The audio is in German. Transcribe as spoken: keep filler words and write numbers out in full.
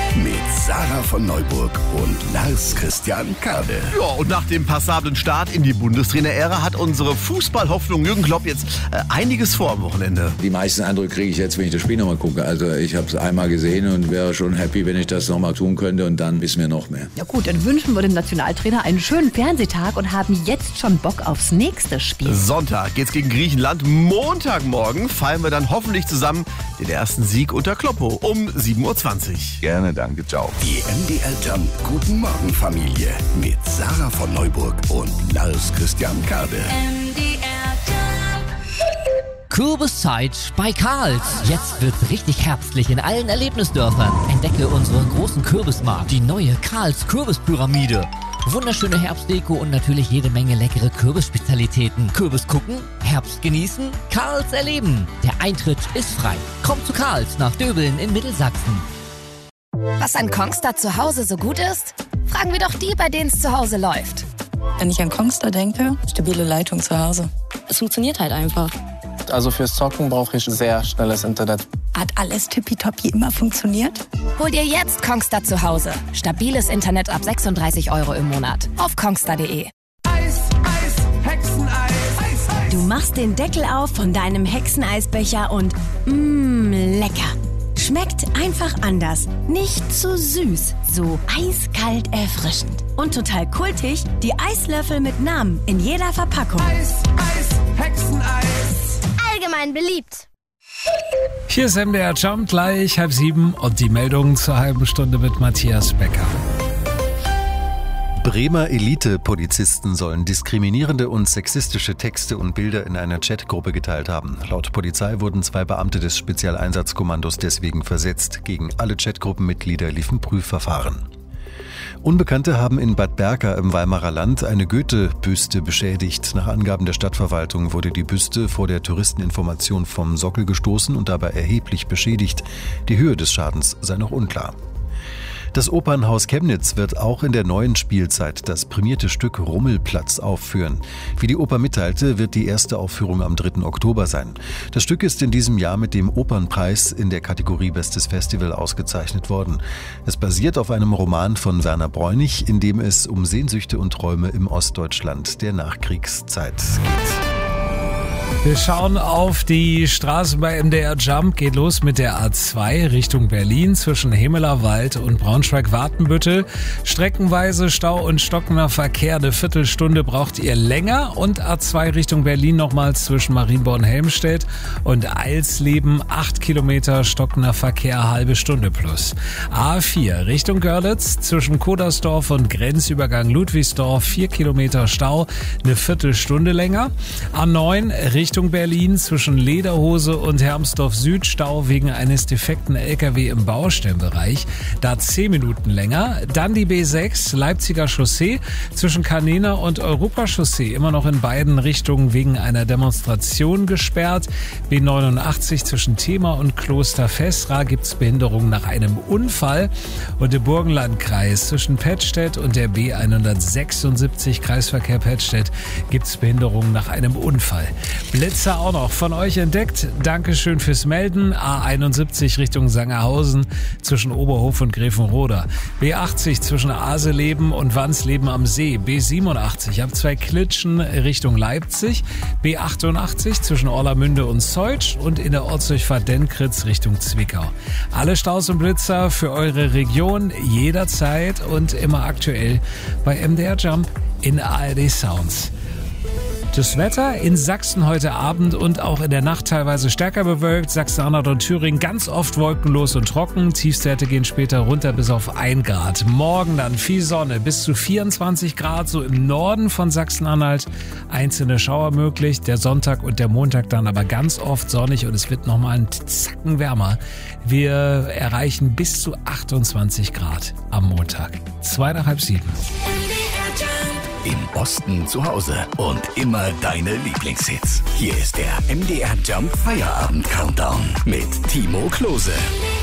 mit Sarah von Neuburg und Lars Christian Kade. Ja, und nach dem passablen Start in die Bundestrainer-Ära hat unsere Fußballhoffnung Jürgen Klopp jetzt äh, einiges vor am Wochenende. Die meisten Eindrücke kriege ich jetzt, wenn ich das Spiel nochmal gucke. Also ich habe es einmal gesehen und wäre schon happy, wenn ich das nochmal tun könnte, und dann wissen wir noch mehr. Ja gut, dann wünschen wir dem Nationaltrainer einen schönen Fernsehtag und haben jetzt schon Bock aufs nächste Spiel. Sonntag geht's gegen Griechenland. Montagmorgen feiern wir dann hoffentlich zusammen den ersten Sieg unter Kloppo um sieben Uhr zwanzig. Gerne, danke, ciao. Die M D R Jump Guten Morgen Familie mit Sarah von Neuburg und Lars Christian Kade. M D R Jump. Kürbiszeit bei Karls. Jetzt wird's richtig herbstlich in allen Erlebnisdörfern. Entdecke unseren großen Kürbismarkt, die neue Karls Kürbispyramide. Wunderschöne Herbstdeko und natürlich jede Menge leckere Kürbisspezialitäten. Kürbis gucken, Herbst genießen, Karls erleben. Der Eintritt ist frei. Kommt zu Karls nach Döbeln in Mittelsachsen. Was an Kongstar zu Hause so gut ist? Fragen wir doch die, bei denen es zu Hause läuft. Wenn ich an Kongstar denke, stabile Leitung zu Hause. Es funktioniert halt einfach. Also fürs Zocken brauche ich sehr schnelles Internet. Hat alles tippitoppi immer funktioniert? Hol dir jetzt Kongstar zu Hause. Stabiles Internet ab sechsunddreißig Euro im Monat. Auf kongstar punkt de. Eis, Eis, Hexeneis. Eis, Eis. Du machst den Deckel auf von deinem Hexeneisbecher und mmm, lecker. Schmeckt einfach anders. Nicht zu süß, so eiskalt erfrischend. Und total kultig, die Eislöffel mit Namen in jeder Verpackung. Eis, Eis, Hexeneis. Allgemein beliebt. Hier ist M D R Jump, gleich halb sieben und die Meldungen zur halben Stunde mit Matthias Becker. Bremer Elite-Polizisten sollen diskriminierende und sexistische Texte und Bilder in einer Chatgruppe geteilt haben. Laut Polizei wurden zwei Beamte des Spezialeinsatzkommandos deswegen versetzt. Gegen alle Chatgruppenmitglieder liefen Prüfverfahren. Unbekannte haben in Bad Berka im Weimarer Land eine Goethe-Büste beschädigt. Nach Angaben der Stadtverwaltung wurde die Büste vor der Touristeninformation vom Sockel gestoßen und dabei erheblich beschädigt. Die Höhe des Schadens sei noch unklar. Das Opernhaus Chemnitz wird auch in der neuen Spielzeit das prämierte Stück Rummelplatz aufführen. Wie die Oper mitteilte, wird die erste Aufführung am dritten Oktober sein. Das Stück ist in diesem Jahr mit dem Opernpreis in der Kategorie Bestes Festival ausgezeichnet worden. Es basiert auf einem Roman von Werner Bräunig, in dem es um Sehnsüchte und Träume im Ostdeutschland der Nachkriegszeit geht. Wir schauen auf die Straßen bei M D R Jump. Geht los mit der A zwei Richtung Berlin zwischen Hemelerwald und Braunschweig-Wartenbüttel. Streckenweise Stau und stockender Verkehr. Eine Viertelstunde braucht ihr länger. Und A zwei Richtung Berlin nochmals zwischen Marienborn-Helmstedt und Eilsleben. Acht Kilometer stockender Verkehr, halbe Stunde plus. A vier Richtung Görlitz zwischen Kodersdorf und Grenzübergang Ludwigsdorf. Vier Kilometer Stau, eine Viertelstunde länger. A neun Richtung Berlin zwischen Lederhose und Hermsdorf Süd, Stau wegen eines defekten L K W im Baustellenbereich, da zehn Minuten länger. Dann die B sechs Leipziger Chaussee zwischen Kanena und Europachaussee, immer noch in beiden Richtungen wegen einer Demonstration gesperrt. B neunundachtzig zwischen Thema und Klosterfessra gibt's Behinderungen nach einem Unfall. Und im Burgenlandkreis zwischen Pettstedt und der B hundertsechsundsiebzig Kreisverkehr Pettstedt gibt's Behinderungen nach einem Unfall. Blitzer auch noch von euch entdeckt. Dankeschön fürs Melden. A einundsiebzig Richtung Sangerhausen zwischen Oberhof und Grevenroda. B achtzig zwischen Aseleben und Wansleben am See. B siebenundachtzig ab zwei Klitschen Richtung Leipzig. B achtundachtzig zwischen Orlamünde und Zeutsch und in der Ortsdurchfahrt Denkritz Richtung Zwickau. Alle Staus und Blitzer für eure Region jederzeit und immer aktuell bei M D R Jump in A R D Sounds. Das Wetter in Sachsen heute Abend und auch in der Nacht teilweise stärker bewölkt. Sachsen-Anhalt und Thüringen ganz oft wolkenlos und trocken. Tiefstwerte gehen später runter bis auf ein Grad. Morgen dann viel Sonne, bis zu vierundzwanzig Grad, so im Norden von Sachsen-Anhalt. Einzelne Schauer möglich. Der Sonntag und der Montag dann aber ganz oft sonnig und es wird nochmal einen Zacken wärmer. Wir erreichen bis zu achtundzwanzig Grad am Montag. Zwei nach halb sieben. Im Osten zu Hause und immer deine Lieblingshits. Hier ist der M D R Jump Feierabend Countdown mit Timo Klose.